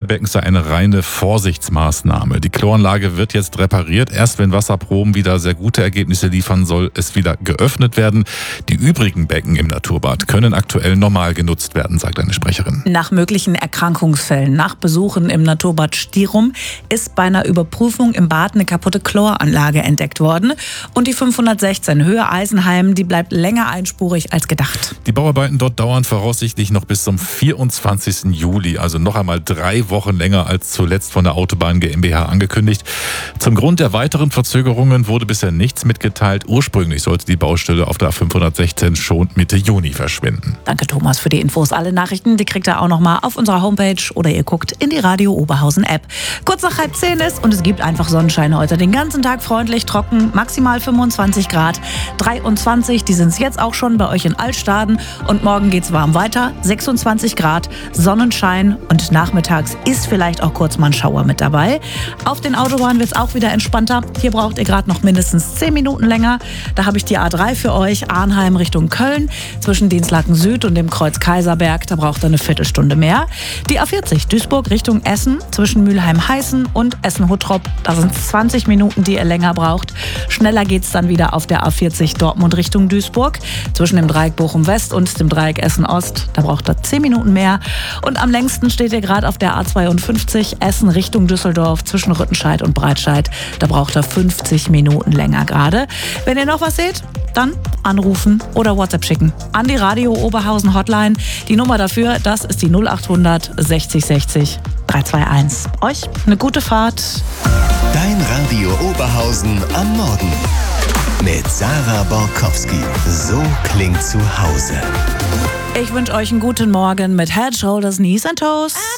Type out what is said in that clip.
Becken sei eine reine Vorsichtsmaßnahme. Die Kloranlage wird jetzt repariert. Erst wenn Wasserproben wieder sehr gute Ergebnisse liefern, soll es wieder geöffnet werden. Die übrigen Becken im Naturbad können aktuell normal genutzt werden, sagt eine Sprecherin. Nach möglichen Erkrankungsfällen, nach Besuchen im Naturbad Stirum ist bei einer Überprüfung im Bad eine kaputte Kloranlage entdeckt worden. Und die 516 Höhe Eisenheim, die bleibt länger einspurig als gedacht. Die Bauarbeiten dort dauern voraussichtlich noch bis zum 24. Juli, also noch einmal 3 Wochen länger als zuletzt von der Autobahn GmbH angekündigt. Zum Grund der weiteren Verzögerungen wurde bisher nichts mitgeteilt. Ursprünglich sollte die Baustelle auf der 516 schon Mitte Juni verschwinden. Danke Thomas für die Infos. Alle Nachrichten, die kriegt ihr auch noch mal auf unserer Homepage oder ihr guckt in die Radio Oberhausen App. Kurz nach 9:30 ist und es gibt einfach Sonnenschein heute. Den ganzen Tag freundlich, trocken, maximal 25 Grad, 23, die sind es jetzt auch schon bei euch in Altstaden und morgen geht's warm weiter, 26 Grad, Sonnenschein und nachmittags ist vielleicht auch kurz mal ein Schauer mit dabei. Auf den Autobahnen wird's auch wieder entspannter. Hier braucht ihr gerade noch mindestens 10 Minuten länger. Da habe ich die A3 für euch, Arnheim Richtung Köln, zwischen Dinslaken Süd und dem Kreuz Kaiserberg, da braucht ihr eine Viertelstunde mehr. Die A40 Duisburg Richtung Essen, zwischen Mülheim-Heißen und Essen-Huttrop, da sind es 20 Minuten, die ihr länger braucht. Schneller geht's dann wieder auf der A40 Dortmund Richtung Duisburg, zwischen dem Dreieck Bochum West und dem Dreieck Essen Ost, da braucht ihr 10 Minuten mehr. Und am längsten steht ihr gerade auf der A52 Essen Richtung Düsseldorf, zwischen Rüttenscheid und Breitscheid, da braucht ihr 50 Minuten länger gerade. Wenn ihr noch was seht, dann anrufen oder WhatsApp schicken an die Radio Oberhausen Hotline. Die Nummer dafür, das ist die 0800 60 60 321. Euch eine gute Fahrt. Dein Radio Oberhausen am Morgen. Mit Sarah Borkowski. So klingt zu Hause. Ich wünsche euch einen guten Morgen mit Head, Shoulders, Knees and Toes.